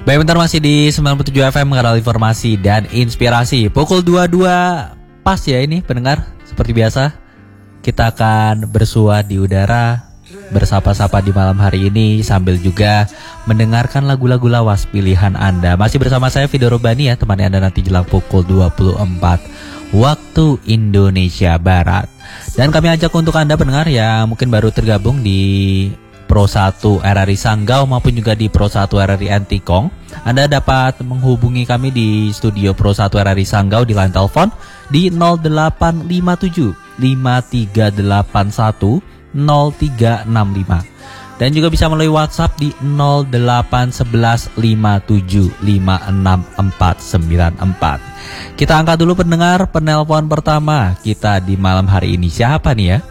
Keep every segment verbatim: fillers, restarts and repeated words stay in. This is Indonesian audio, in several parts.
Baik, bentar masih di sembilan puluh tujuh F M, kanal informasi dan inspirasi. Pukul dua puluh dua pas ya ini pendengar. Seperti biasa kita akan bersua di udara, bersapa-sapa di malam hari ini sambil juga mendengarkan lagu-lagu lawas pilihan Anda. Masih bersama saya Vido Robani ya, temani Anda nanti jelang pukul dua puluh empat waktu Indonesia Barat. Dan kami ajak untuk Anda pendengar yang mungkin baru tergabung di Pro satu R R I Sanggau maupun juga di Pro satu R R I Antikong, Anda dapat menghubungi kami di studio Pro satu R R I Sanggau di line telepon di nol delapan lima tujuh lima tiga delapan satu nol tiga enam lima dan juga bisa melalui WhatsApp di nol delapan satu satu lima tujuh lima enam empat sembilan empat. Kita angkat dulu pendengar penelpon pertama kita di malam hari ini. Siapa nih ya?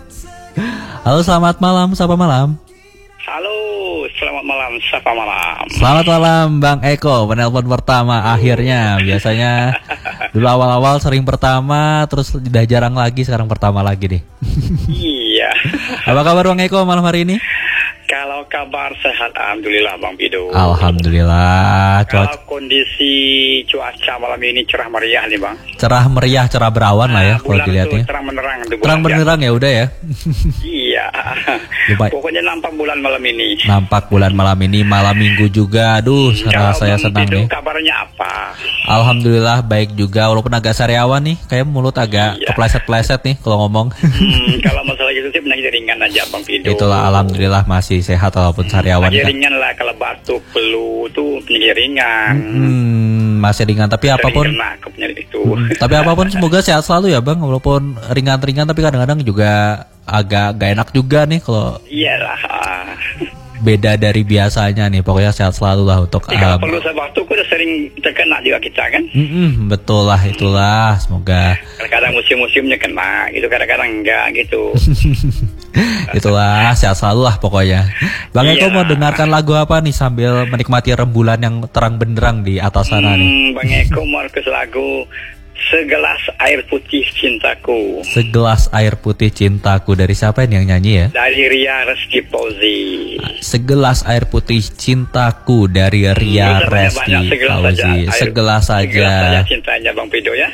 Halo, selamat malam, sapa malam. Halo, selamat malam, sapa malam. Selamat malam Bang Eko, penelpon pertama akhirnya. Biasanya dulu awal-awal sering pertama, terus udah jarang lagi, sekarang pertama lagi nih. Iya. Apa kabar Bang Eko malam hari ini? Kalau kabar sehat, alhamdulillah Bang Pido. Alhamdulillah. Kalau Cuaca kondisi cuaca malam ini cerah meriah nih Bang. cerah meriah, cerah berawan lah ya, Nah, kalau bulan dilihatnya. tuh terang menerang tuh bulan Terang ya. benderang ya udah ya. Iya. Lupa- Pokoknya nampak bulan malam ini. Nampak bulan malam ini, malam minggu juga. Aduh, Kalau saya Bang senang Pido, nih. kabarnya apa? Alhamdulillah baik juga, walaupun agak sariawan nih, kayak mulut agak Iya. kepleset-pleset nih kalau ngomong. Hmm, kalau masalah gitu sih penyakit ringan aja Bang Pido. Itulah alhamdulillah masih sehat walaupun sariawan Penyakit kan. ringan lah, kalau batuk, flu tuh penyakit ringan. Hmm, masih ringan tapi Sering apapun. kena ke penyakit itu. Tapi apapun semoga sehat selalu ya Bang, walaupun ringan-ringan tapi kadang-kadang juga agak gak enak juga nih kalau Iyalah. ah. beda dari biasanya nih. Pokoknya sehat selalu lah untuk Jadi kalau um, perlu sebatuk udah sering terkena juga kita kan. mm-mm, betul lah, itulah semoga Kadang-kadang musim-musimnya kena gitu, kadang-kadang enggak gitu. itulah sehat selalu lah pokoknya. Bang Eko Iya. mau dengarkan lagu apa nih sambil menikmati rembulan yang terang benderang di atas sana nih? Hmm, Bang Eko mau request lagu Segelas Air Putih Cintaku Segelas Air Putih Cintaku, dari siapa ini yang nyanyi ya? dari Ria Reski Fauzi. Segelas Air Putih Cintaku dari Ria Bisa banyak-banyak, Reski segelas Fauzi. saja air- Segelas saja. Segelas saja cintanya Bang Pido ya.